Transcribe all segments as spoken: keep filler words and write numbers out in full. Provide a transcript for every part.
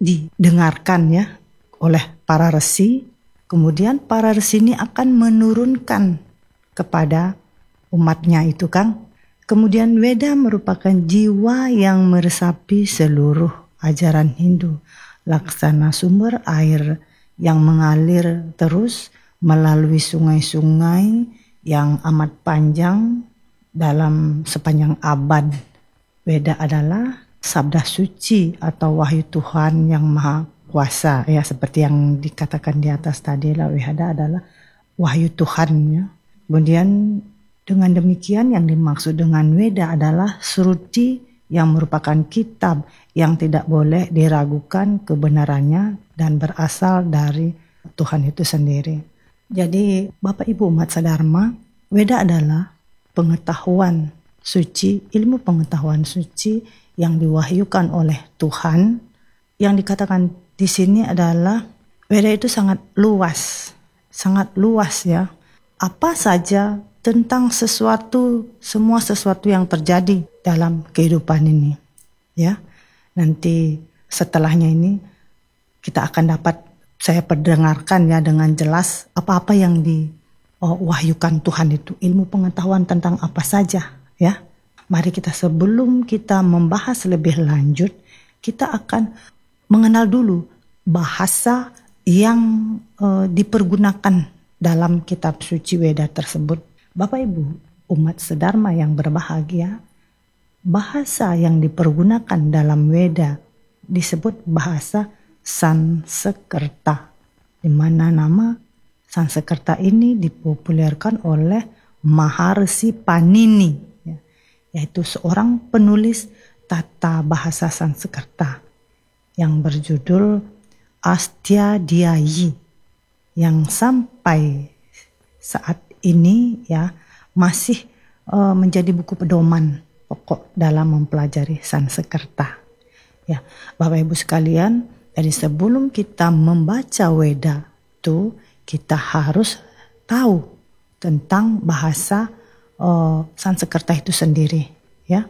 didengarkan ya oleh para resi. Kemudian para resi ini akan menurunkan kepada umatnya itu, Kang. Kemudian Weda merupakan jiwa yang meresapi seluruh ajaran Hindu, laksana sumber air yang mengalir terus melalui sungai-sungai yang amat panjang dalam sepanjang abad. Weda adalah sabda suci atau wahyu Tuhan yang maha kuasa, ya, seperti yang dikatakan di atas tadi lah, Weda adalah wahyu Tuhan ya. Kemudian dengan demikian yang dimaksud dengan Weda adalah Sruti yang merupakan kitab yang tidak boleh diragukan kebenarannya dan berasal dari Tuhan itu sendiri. Jadi Bapak Ibu umat Sadharma, Weda adalah pengetahuan suci, ilmu pengetahuan suci yang diwahyukan oleh Tuhan. Yang dikatakan di sini adalah Weda itu sangat luas, sangat luas ya. Apa saja tentang sesuatu, semua sesuatu yang terjadi dalam kehidupan ini. Ya, nanti setelahnya ini kita akan dapat saya perdengarkan ya dengan jelas apa-apa yang diwahyukan Tuhan itu, ilmu pengetahuan tentang apa saja ya. Mari kita sebelum kita membahas lebih lanjut, kita akan mengenal dulu bahasa yang uh, dipergunakan dalam kitab suci Weda tersebut. Bapak Ibu umat Sedharma yang berbahagia, bahasa yang dipergunakan dalam Weda disebut bahasa Sansekerta, di mana nama Sansekerta ini dipopulerkan oleh Maharsi Panini, ya, yaitu seorang penulis tata bahasa Sansekerta yang berjudul Astyaadhyayi, yang sampai saat ini ya masih uh, menjadi buku pedoman pokok dalam mempelajari Sansekerta. Ya, Bapak Ibu sekalian, jadi sebelum kita membaca Weda itu kita harus tahu tentang bahasa uh, Sansekerta itu sendiri ya.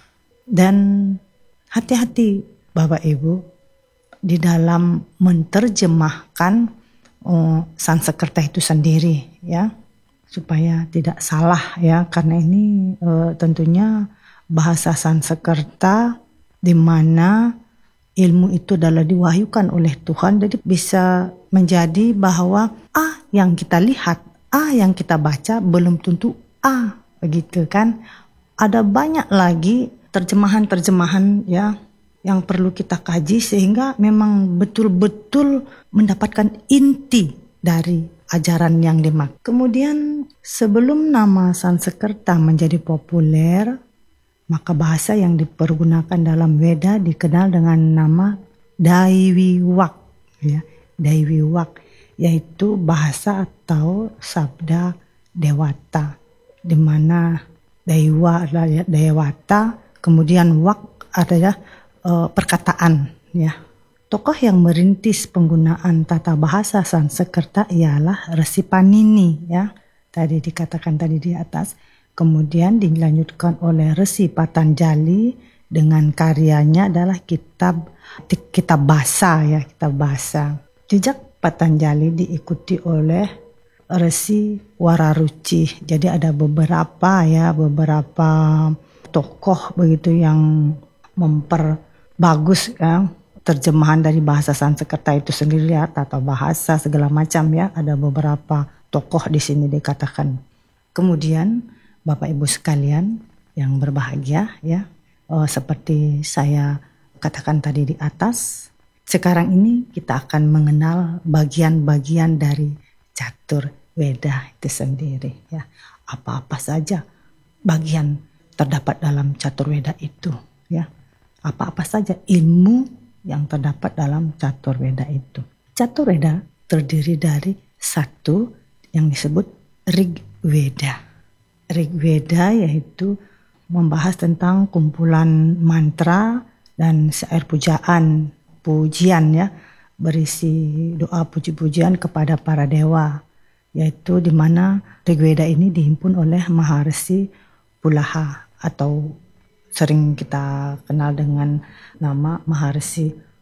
Dan hati-hati Bapak Ibu di dalam menerjemahkan uh, Sansekerta itu sendiri ya, supaya tidak salah ya, karena ini uh, tentunya bahasa Sansekerta di mana ilmu itu adalah diwahyukan oleh Tuhan, jadi bisa menjadi bahwa A yang kita lihat, A yang kita baca belum tentu A, begitu kan. Ada banyak lagi terjemahan-terjemahan ya yang perlu kita kaji sehingga memang betul-betul mendapatkan inti dari ajaran yang dimaksud. Kemudian sebelum nama Sansekerta menjadi populer, maka bahasa yang dipergunakan dalam Weda dikenal dengan nama Daiwiwak, ya, Daiwiwak, yaitu bahasa atau sabda Dewata, di mana Daiwa adalah Dewata, kemudian Wak adalah uh, perkataan, ya. Tokoh yang merintis penggunaan tata bahasa Sansekerta ialah Resi Panini, ya. Tadi dikatakan tadi di atas. Kemudian dilanjutkan oleh Resi Patanjali dengan karyanya adalah kitab kitab basa ya, kitab basa. Jejak Patanjali diikuti oleh Resi Wararuci. Jadi ada beberapa ya, beberapa tokoh begitu yang memperbagus ya terjemahan dari bahasa Sansekerta itu sendiri ya, tata bahasa segala macam ya. Ada beberapa tokoh di sini dikatakan. Kemudian Bapak Ibu sekalian yang berbahagia ya, oh, seperti saya katakan tadi di atas, sekarang ini kita akan mengenal bagian-bagian dari catur Weda itu sendiri ya. Apa-apa saja bagian terdapat dalam catur Weda itu ya. Apa-apa saja ilmu yang terdapat dalam catur Weda itu. Catur Weda terdiri dari satu yang disebut Rig Weda. Rig Weda yaitu membahas tentang kumpulan mantra dan syair pujaan, pujian ya, berisi doa puji-pujian kepada para dewa, yaitu di mana Rig Weda ini dihimpun oleh Maharsi Pulaha atau sering kita kenal dengan nama Maharsi